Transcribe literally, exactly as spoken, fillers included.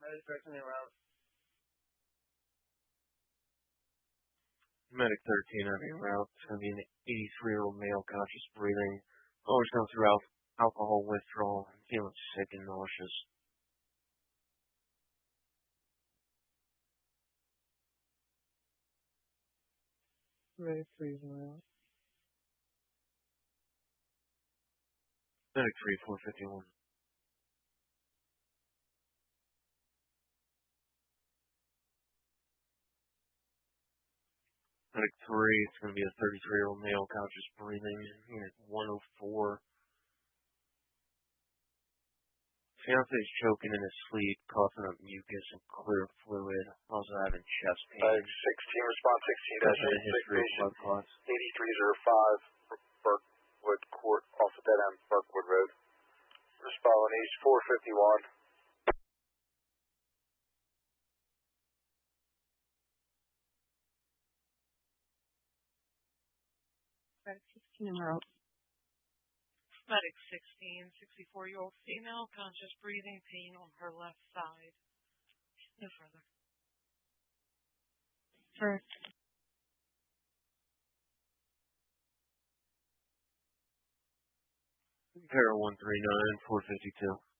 Medic thirteen on your route. It's going to be an eighty-three-year-old male, conscious breathing. Always going through al- alcohol withdrawal, feeling sick and nauseous. Medic three is on route. Medic three, four fifty-one. Medic three, it's going to be a thirty-three-year-old male, conscious breathing, unit one oh four. Fiance's choking in his sleep, coughing up mucus and clear fluid, also having chest pain. Medic sixteen, response sixteen dash eight six, patient eighty-three oh five, Burkwood Court, off of dead end, Burkwood Road. Respond East four fifty-one. Medic sixteen on route. Medic sixteen, sixty-four-year-old female, conscious breathing, pain on her left side. No further. First. Para one three nine, four fifty-two.